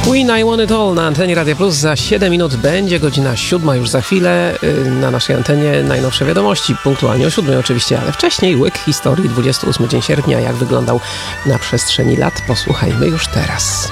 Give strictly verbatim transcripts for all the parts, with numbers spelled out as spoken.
Queen, I Want It All na antenie Radia Plus. Za siedem minut będzie godzina siódma już za chwilę. Na naszej antenie najnowsze wiadomości, punktualnie o siódmej oczywiście, ale wcześniej łyk historii, dwudziestego ósmego dzień sierpnia, jak wyglądał na przestrzeni lat. Posłuchajmy już teraz.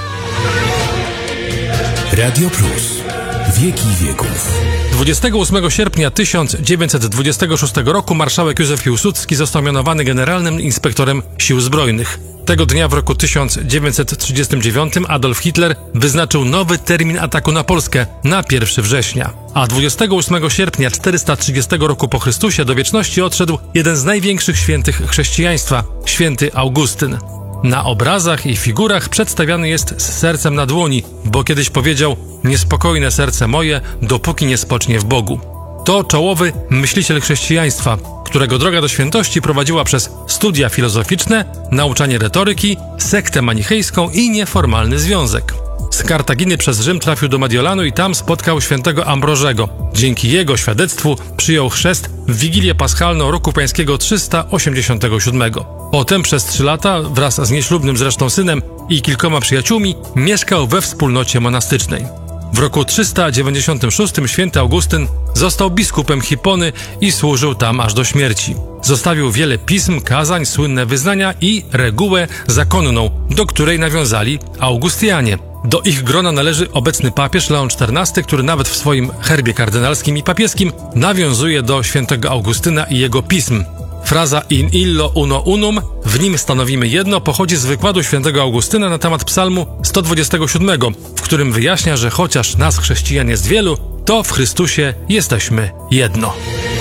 Radio Plus. Wieki wieków. dwudziestego ósmego sierpnia tysiąc dziewięćset dwudziestego szóstego roku marszałek Józef Piłsudski został mianowany generalnym inspektorem sił zbrojnych. Tego dnia w roku tysiąc dziewięćset trzydziestym dziewiątym Adolf Hitler wyznaczył nowy termin ataku na Polskę na pierwszego września. A dwudziestego ósmego sierpnia czterysta trzydziestego roku po Chrystusie do wieczności odszedł jeden z największych świętych chrześcijaństwa, święty Augustyn. Na obrazach i figurach przedstawiany jest z sercem na dłoni, bo kiedyś powiedział: niespokojne serce moje, dopóki nie spocznie w Bogu. To czołowy myśliciel chrześcijaństwa, którego droga do świętości prowadziła przez studia filozoficzne, nauczanie retoryki, sektę manichejską i nieformalny związek. Z Kartaginy przez Rzym trafił do Mediolanu i tam spotkał świętego Ambrożego. Dzięki jego świadectwu przyjął chrzest w Wigilię Paschalną roku pańskiego trzysta osiemdziesiątego siódmego. Potem przez trzy lata wraz z nieślubnym zresztą synem i kilkoma przyjaciółmi mieszkał we wspólnocie monastycznej. W roku trzysta dziewięćdziesiątym szóstym święty Augustyn został biskupem Hipony i służył tam aż do śmierci. Zostawił wiele pism, kazań, słynne wyznania i regułę zakonną, do której nawiązali Augustianie. Do ich grona należy obecny papież Leon czternasty, który nawet w swoim herbie kardynalskim i papieskim nawiązuje do świętego Augustyna i jego pism. Fraza in illo uno unum, w nim stanowimy jedno, pochodzi z wykładu świętego Augustyna na temat psalmu sto dwudziestego siódmego, w którym wyjaśnia, że chociaż nas chrześcijan jest wielu, to w Chrystusie jesteśmy jedno.